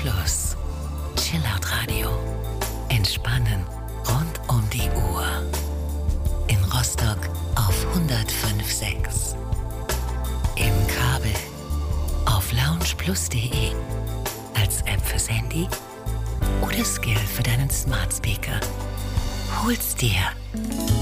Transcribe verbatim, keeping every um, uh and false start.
Plus. Chillout Radio. Entspannen rund um die Uhr. In Rostock auf hundertfünf Komma sechs. Im Kabel auf loungeplus punkt de. Als App fürs Handy oder Skill für deinen Smart Speaker. Hol's dir